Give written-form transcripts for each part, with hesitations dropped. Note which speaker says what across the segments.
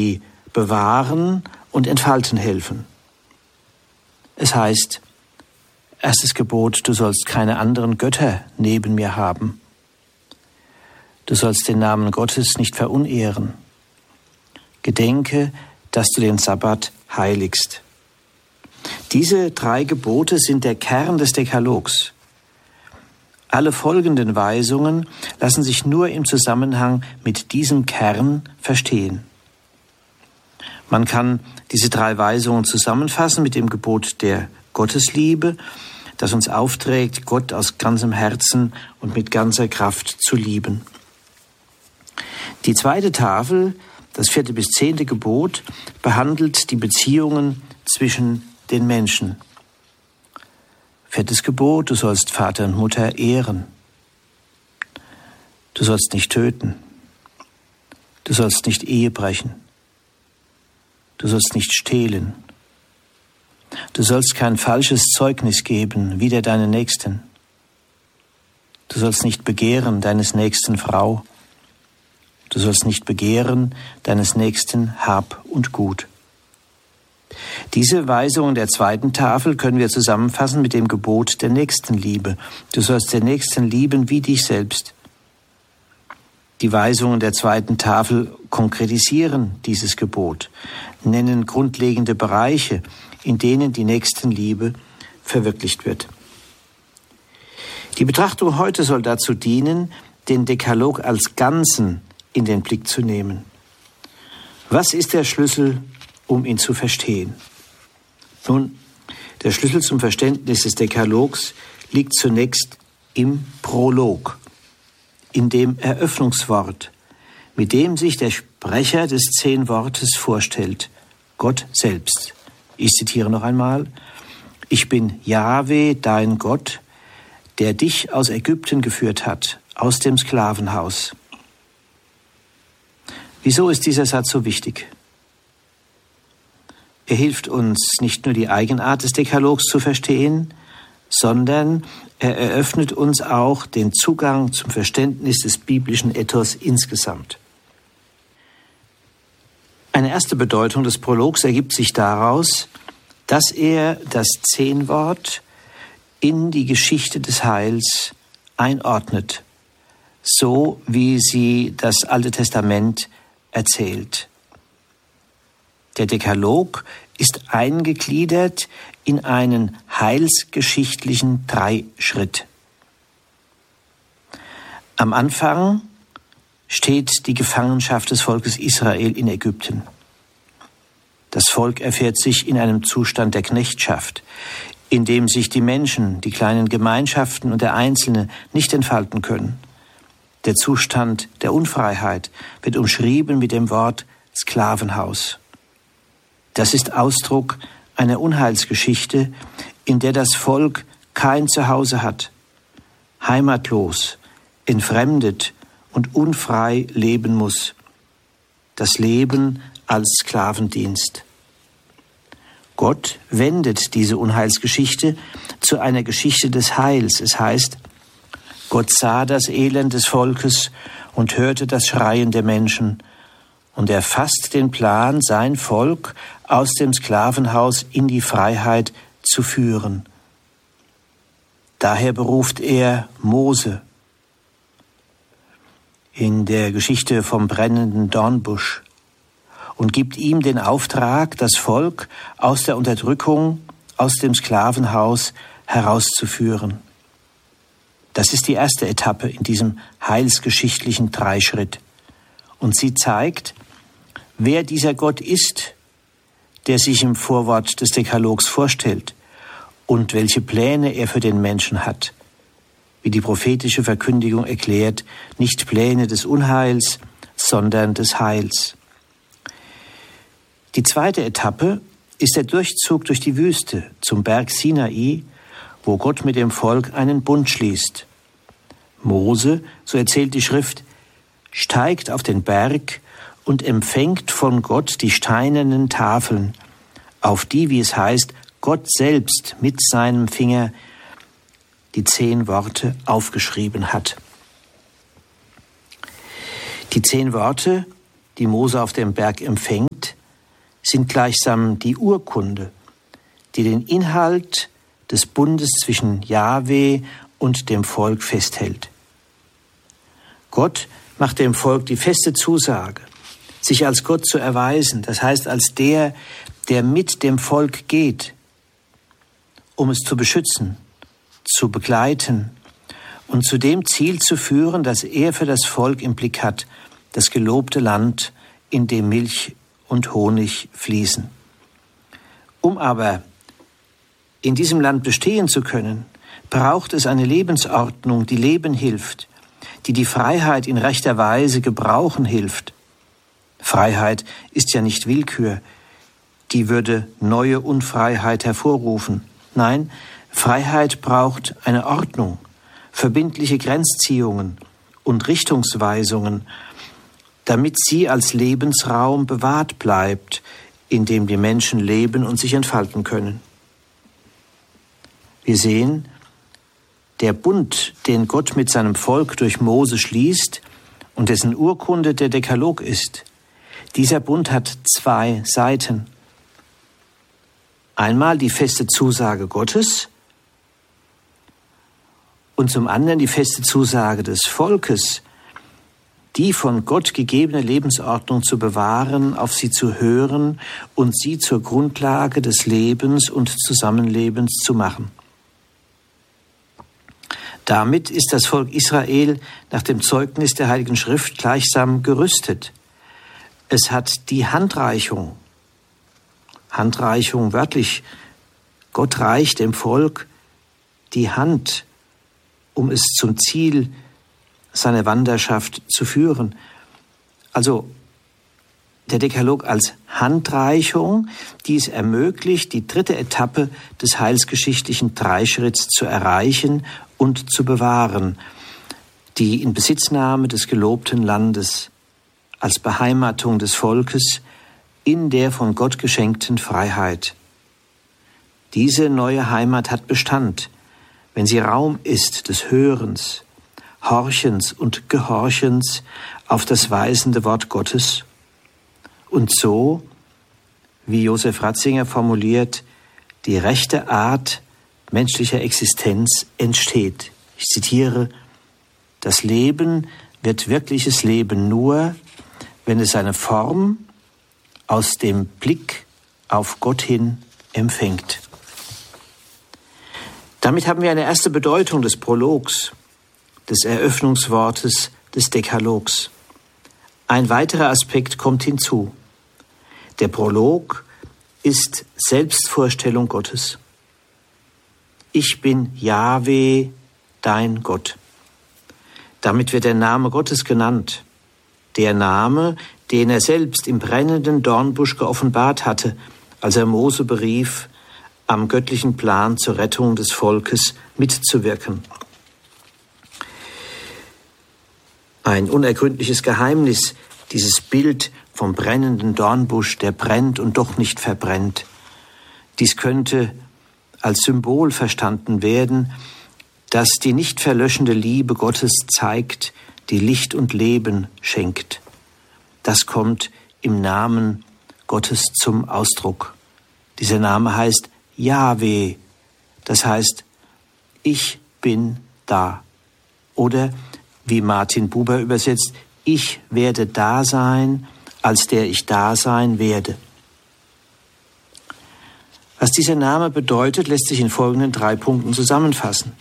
Speaker 1: sie bewahren und entfalten helfen. Es heißt, erstes Gebot, du sollst keine anderen Götter neben mir haben. Du sollst den Namen Gottes nicht verunehren. Gedenke, dass du den Sabbat heiligst. Diese 3 Gebote sind der Kern des Dekalogs. Alle folgenden Weisungen lassen sich nur im Zusammenhang mit diesem Kern verstehen. Man kann diese 3 Weisungen zusammenfassen mit dem Gebot der Gottesliebe, das uns aufträgt, Gott aus ganzem Herzen und mit ganzer Kraft zu lieben. Die 2. Tafel, das 4. bis 10. Gebot, behandelt die Beziehungen zwischen den Menschen. 4. Gebot, du sollst Vater und Mutter ehren. Du sollst nicht töten. Du sollst nicht Ehe brechen. Du sollst nicht stehlen. Du sollst kein falsches Zeugnis geben, wider deinen Nächsten. Du sollst nicht begehren deines Nächsten Frau. Du sollst nicht begehren deines Nächsten Hab und Gut. Diese Weisungen der 2. Tafel können wir zusammenfassen mit dem Gebot der Nächstenliebe. Du sollst den Nächsten lieben wie dich selbst. Die Weisungen der 2. Tafel konkretisieren dieses Gebot, nennen grundlegende Bereiche, in denen die Nächstenliebe verwirklicht wird. Die Betrachtung heute soll dazu dienen, den Dekalog als Ganzen in den Blick zu nehmen. Was ist der Schlüssel, um ihn zu verstehen? Nun, der Schlüssel zum Verständnis des Dekalogs liegt zunächst im Prolog, in dem Eröffnungswort, mit dem sich der Sprecher des 10 Wortes vorstellt, Gott selbst. Ich zitiere noch einmal: Ich bin Jahwe, dein Gott, der dich aus Ägypten geführt hat, aus dem Sklavenhaus. Wieso ist dieser Satz so wichtig? Er hilft uns nicht nur die Eigenart des Dekalogs zu verstehen, sondern er eröffnet uns auch den Zugang zum Verständnis des biblischen Ethos insgesamt. Eine erste Bedeutung des Prologs ergibt sich daraus, dass er das 10-Wort in die Geschichte des Heils einordnet, so wie sie das Alte Testament erzählt. Der Dekalog ist eingegliedert in einen heilsgeschichtlichen 3-Schritt. Am Anfang steht die Gefangenschaft des Volkes Israel in Ägypten. Das Volk erfährt sich in einem Zustand der Knechtschaft, in dem sich die Menschen, die kleinen Gemeinschaften und der Einzelne nicht entfalten können. Der Zustand der Unfreiheit wird umschrieben mit dem Wort Sklavenhaus. Das ist Ausdruck einer Unheilsgeschichte, in der das Volk kein Zuhause hat, heimatlos, entfremdet und unfrei leben muss. Das Leben als Sklavendienst. Gott wendet diese Unheilsgeschichte zu einer Geschichte des Heils. Es heißt, Gott sah das Elend des Volkes und hörte das Schreien der Menschen, und er fasst den Plan, sein Volk aus dem Sklavenhaus in die Freiheit zu führen. Daher beruft er Mose in der Geschichte vom brennenden Dornbusch und gibt ihm den Auftrag, das Volk aus der Unterdrückung, aus dem Sklavenhaus herauszuführen. Das ist die erste Etappe in diesem heilsgeschichtlichen 3-Schritt. Und sie zeigt, wer dieser Gott ist, der sich im Vorwort des Dekalogs vorstellt und welche Pläne er für den Menschen hat. Wie die prophetische Verkündigung erklärt, nicht Pläne des Unheils, sondern des Heils. Die zweite Etappe ist der Durchzug durch die Wüste zum Berg Sinai, wo Gott mit dem Volk einen Bund schließt. Mose, so erzählt die Schrift, steigt auf den Berg und empfängt von Gott die steinernen Tafeln, auf die, wie es heißt, Gott selbst mit seinem Finger die 10 Worte aufgeschrieben hat. Die 10 Worte, die Mose auf dem Berg empfängt, sind gleichsam die Urkunde, die den Inhalt des Bundes zwischen Jahwe und dem Volk festhält. Gott macht dem Volk die feste Zusage, sich als Gott zu erweisen, das heißt als der, der mit dem Volk geht, um es zu beschützen, zu begleiten und zu dem Ziel zu führen, das er für das Volk im Blick hat, das gelobte Land, in dem Milch und Honig fließen. Um aber in diesem Land bestehen zu können, braucht es eine Lebensordnung, die Leben hilft, die die Freiheit in rechter Weise gebrauchen hilft. Freiheit ist ja nicht Willkür, die würde neue Unfreiheit hervorrufen. Nein, Freiheit braucht eine Ordnung, verbindliche Grenzziehungen und Richtungsweisungen, damit sie als Lebensraum bewahrt bleibt, in dem die Menschen leben und sich entfalten können. Wir sehen, der Bund, den Gott mit seinem Volk durch Mose schließt und dessen Urkunde der Dekalog ist, dieser Bund hat zwei Seiten. Einmal die feste Zusage Gottes und zum anderen die feste Zusage des Volkes, die von Gott gegebene Lebensordnung zu bewahren, auf sie zu hören und sie zur Grundlage des Lebens und Zusammenlebens zu machen. Damit ist das Volk Israel nach dem Zeugnis der Heiligen Schrift gleichsam gerüstet. Es hat die Handreichung wörtlich, Gott reicht dem Volk die Hand, um es zum Ziel seiner Wanderschaft zu führen. Also der Dekalog als Handreichung, die es ermöglicht, die dritte Etappe des heilsgeschichtlichen Dreischritts zu erreichen und zu bewahren, die Inbesitznahme des gelobten Landes als Beheimatung des Volkes in der von Gott geschenkten Freiheit. Diese neue Heimat hat Bestand, wenn sie Raum ist des Hörens, Horchens und Gehorchens auf das weisende Wort Gottes und so, wie Josef Ratzinger formuliert, die rechte Art menschlicher Existenz entsteht. Ich zitiere: Das Leben wird wirkliches Leben nur, wenn es seine Form aus dem Blick auf Gott hin empfängt. Damit haben wir eine erste Bedeutung des Prologs, des Eröffnungswortes des Dekalogs. Ein weiterer Aspekt kommt hinzu. Der Prolog ist Selbstvorstellung Gottes. Ich bin Jahwe, dein Gott. Damit wird der Name Gottes genannt. Der Name, den er selbst im brennenden Dornbusch geoffenbart hatte, als er Mose berief, am göttlichen Plan zur Rettung des Volkes mitzuwirken. Ein unergründliches Geheimnis, dieses Bild vom brennenden Dornbusch, der brennt und doch nicht verbrennt. Dies könnte als Symbol verstanden werden, das die nicht verlöschende Liebe Gottes zeigt, die Licht und Leben schenkt. Das kommt im Namen Gottes zum Ausdruck. Dieser Name heißt Jahwe, das heißt, ich bin da. Oder, wie Martin Buber übersetzt, ich werde da sein, als der ich da sein werde. Was dieser Name bedeutet, lässt sich in folgenden 3 Punkten zusammenfassen.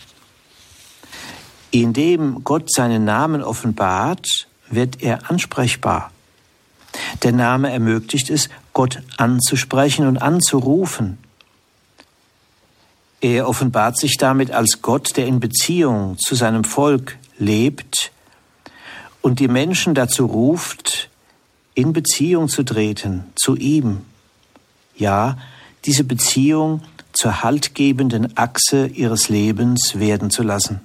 Speaker 1: Indem Gott seinen Namen offenbart, wird er ansprechbar. Der Name ermöglicht es, Gott anzusprechen und anzurufen. Er offenbart sich damit als Gott, der in Beziehung zu seinem Volk lebt und die Menschen dazu ruft, in Beziehung zu treten zu ihm. Ja, diese Beziehung zur haltgebenden Achse ihres Lebens werden zu lassen.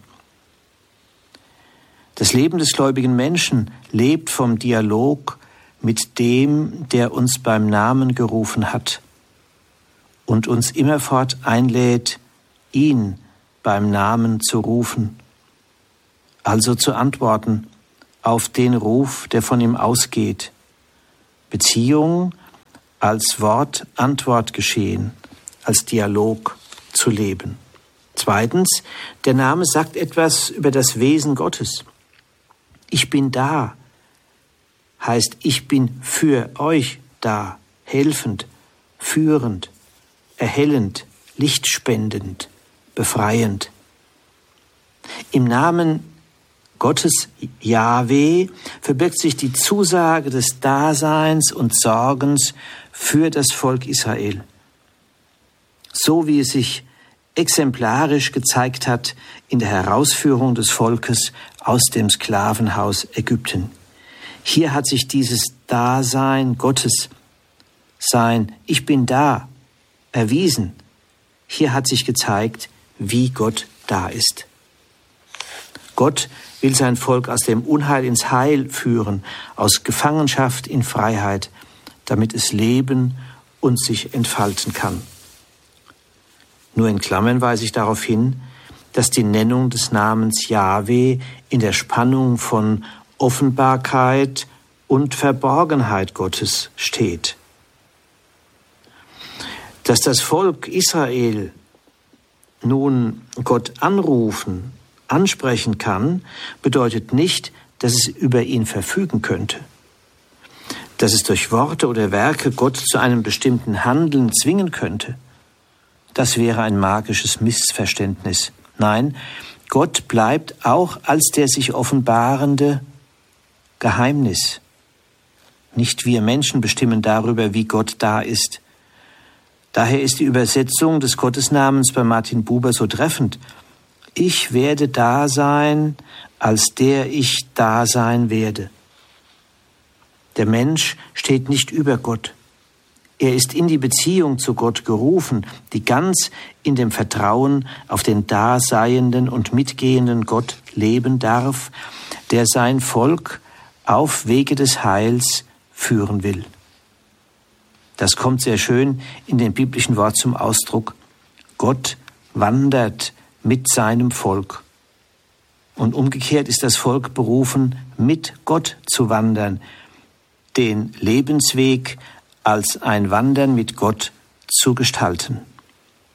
Speaker 1: Das Leben des gläubigen Menschen lebt vom Dialog mit dem, der uns beim Namen gerufen hat und uns immerfort einlädt, ihn beim Namen zu rufen, also zu antworten auf den Ruf, der von ihm ausgeht, Beziehung als Wort-Antwort-Geschehen, als Dialog zu leben. Zweitens, der Name sagt etwas über das Wesen Gottes. Ich bin da, heißt, ich bin für euch da, helfend, führend, erhellend, lichtspendend, befreiend. Im Namen Gottes Jahwe verbirgt sich die Zusage des Daseins und Sorgens für das Volk Israel, so wie es sich exemplarisch gezeigt hat in der Herausführung des Volkes aus dem Sklavenhaus Ägypten. Hier hat sich dieses Dasein Gottes, sein Ich bin da, erwiesen. Hier hat sich gezeigt, wie Gott da ist. Gott will sein Volk aus dem Unheil ins Heil führen, aus Gefangenschaft in Freiheit, damit es leben und sich entfalten kann. Nur in Klammern weise ich darauf hin, dass die Nennung des Namens Jahwe in der Spannung von Offenbarkeit und Verborgenheit Gottes steht. Dass das Volk Israel nun Gott anrufen, ansprechen kann, bedeutet nicht, dass es über ihn verfügen könnte. Dass es durch Worte oder Werke Gott zu einem bestimmten Handeln zwingen könnte, das wäre ein magisches Missverständnis. Nein, Gott bleibt auch als der sich offenbarende Geheimnis. Nicht wir Menschen bestimmen darüber, wie Gott da ist. Daher ist die Übersetzung des Gottesnamens bei Martin Buber so treffend. Ich werde da sein, als der ich da sein werde. Der Mensch steht nicht über Gott. Er ist in die Beziehung zu Gott gerufen, die ganz in dem Vertrauen auf den daseienden und mitgehenden Gott leben darf, der sein Volk auf Wege des Heils führen will. Das kommt sehr schön in dem biblischen Wort zum Ausdruck. Gott wandert mit seinem Volk. Und umgekehrt ist das Volk berufen, mit Gott zu wandern, den Lebensweg als ein Wandern mit Gott zu gestalten.